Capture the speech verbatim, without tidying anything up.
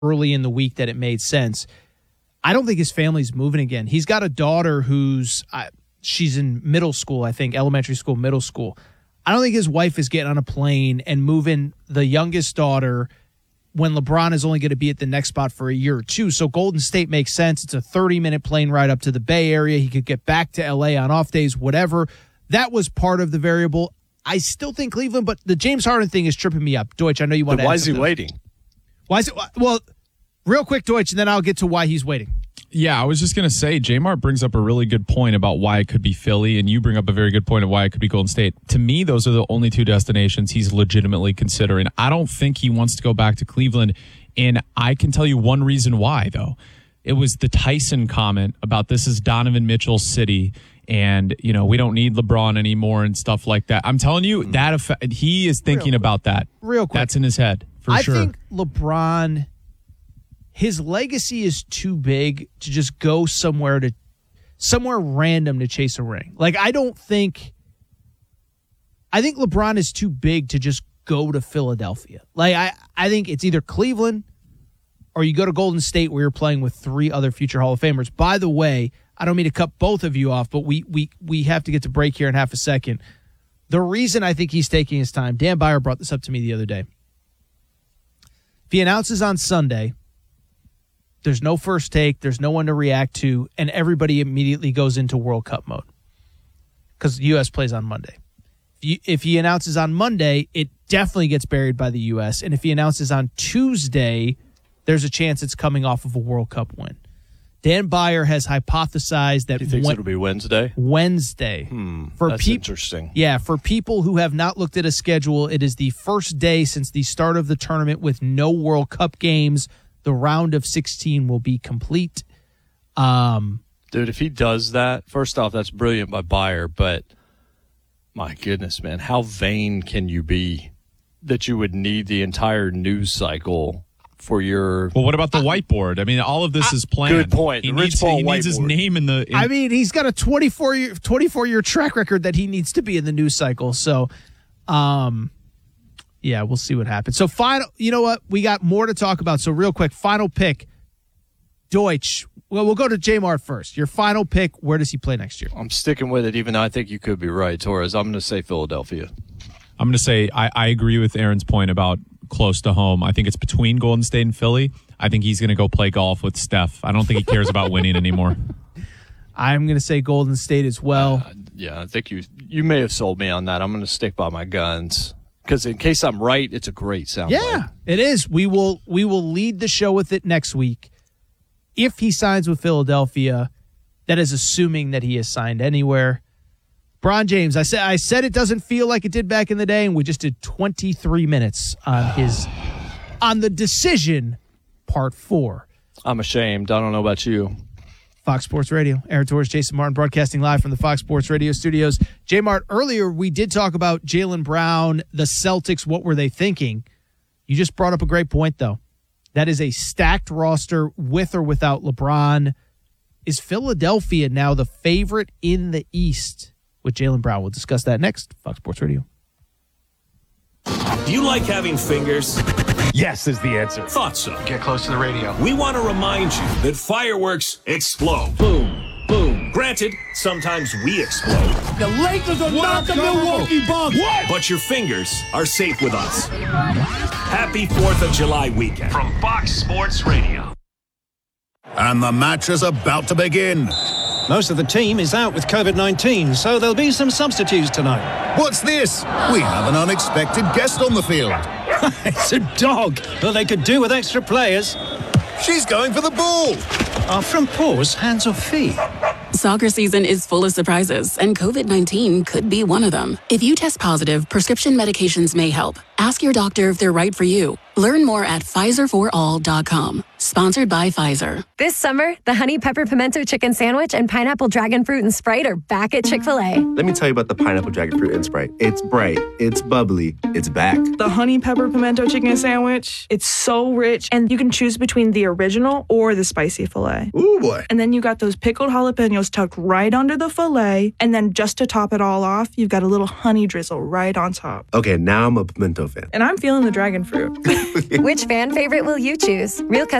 early in the week that it made sense. I don't think his family's moving again. He's got a daughter who's uh, she's in middle school, I think, elementary school, middle school. I don't think his wife is getting on a plane and moving the youngest daughter when LeBron is only going to be at the next spot for a year or two. So Golden State makes sense. It's a thirty-minute plane ride up to the Bay Area. He could get back to L A on off days, whatever. That was part of the variable. I still think Cleveland, but the James Harden thing is tripping me up. Deutsch, I know you want but to why ask is he them. waiting? Why is it? Well, real quick, Deutsch, and then I'll get to why he's waiting. Yeah, I was just going to say, J-Mart brings up a really good point about why it could be Philly, and you bring up a very good point of why it could be Golden State. To me, those are the only two destinations he's legitimately considering. I don't think he wants to go back to Cleveland, and I can tell you one reason why, though. It was the Tyson comment about this is Donovan Mitchell's city, and, you know, we don't need LeBron anymore and stuff like that. I'm telling you, that affa- he is thinking about that. Real quick. That's in his head, for I sure. I think LeBron, his legacy is too big to just go somewhere to somewhere random to chase a ring. Like, I don't think I think LeBron is too big to just go to Philadelphia. Like, I, I think it's either Cleveland or you go to Golden State where you're playing with three other future Hall of Famers. By the way, I don't mean to cut both of you off, but we we we have to get to break here in half a second. The reason I think he's taking his time, Dan Byer brought this up to me the other day. If he announces on Sunday, there's no first take, there's no one to react to, and everybody immediately goes into World Cup mode because the U S plays on Monday. If, you, if he announces on Monday, it definitely gets buried by the U S, and if he announces on Tuesday, there's a chance it's coming off of a World Cup win. Dan Byer has hypothesized that He thinks when, it'll be Wednesday? Wednesday. Hmm, for that's peop- interesting. Yeah, for people who have not looked at a schedule, it is the first day since the start of the tournament with no World Cup games. The round of sixteen will be complete. Um, Dude, if he does that, first off, that's brilliant by Byer, but my goodness, man, how vain can you be that you would need the entire news cycle for your... Well, what about the I, whiteboard? I mean, all of this I, is planned. Good point. He, the needs, Rich he needs his name in the... In, I mean, he's got a twenty-four year, twenty-four year track record that he needs to be in the news cycle. So, um, yeah, we'll see what happens. So, final, you know what? We got more to talk about. So, real quick, final pick, Deutsch. Well, we'll go to J-Mart first. Your final pick, where does he play next year? I'm sticking with it, even though I think you could be right, Torres. I'm going to say Philadelphia. I'm going to say I, I agree with Aaron's point about close to home. I think it's between Golden State and Philly. I think he's going to go play golf with Steph. I don't think he cares about winning anymore. I'm going to say Golden State as well. Uh, yeah, I think you you may have sold me on that. I'm going to stick by my guns because in case I'm right, it's a great sound. Yeah, it is. We will we will lead the show with it next week. If he signs with Philadelphia, that is assuming that he has signed anywhere. Bron James, I said I said it doesn't feel like it did back in the day, and we just did twenty-three minutes on his on the decision part four. I'm ashamed. I don't know about you. Fox Sports Radio. Aaron Torres, Jason Martin, broadcasting live from the Fox Sports Radio studios. J-Mart, earlier we did talk about Jaylen Brown, the Celtics. What were they thinking? You just brought up a great point, though. That is a stacked roster with or without LeBron. Is Philadelphia now the favorite in the East with Jaylen Brown? We'll discuss that next. Fox Sports Radio. Do you like having fingers? Yes is the answer. Thought so. Get close to the radio. We want to remind you that fireworks explode. Boom, boom. Granted, sometimes we explode. The Lakers are not the Milwaukee Bucks. What? But your fingers are safe with us. Happy fourth of July weekend. From Fox Sports Radio. And the match is about to begin. Most of the team is out with covid nineteen, so there'll be some substitutes tonight. What's this? We have an unexpected guest on the field. It's a dog. Well, they could do with extra players. She's going for the ball. Are from paws, hands or feet? Soccer season is full of surprises, and covid nineteen could be one of them. If you test positive, prescription medications may help. Ask your doctor if they're right for you. Learn more at Pfizer for all dot com. Sponsored by Pfizer. This summer, the Honey Pepper Pimento Chicken Sandwich and Pineapple Dragon Fruit and Sprite are back at Chick-fil-A. Let me tell you about the Pineapple Dragon Fruit and Sprite. It's bright, it's bubbly, it's back. The Honey Pepper Pimento Chicken Sandwich, it's so rich, and you can choose between the original or the spicy filet. Ooh, boy. And then you got those pickled jalapenos tucked right under the filet, and then just to top it all off, you've got a little honey drizzle right on top. Okay, now I'm a pimento fan. And I'm feeling the dragon fruit. Which fan favorite will you choose? Real